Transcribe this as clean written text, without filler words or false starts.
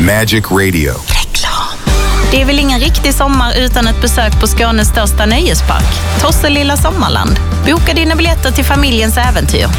Magic Radio. Det är väl ingen riktig sommar utan ett besök på Skånes största nöjespark, Tosselilla Sommarland. Boka dina biljetter till familjens äventyr.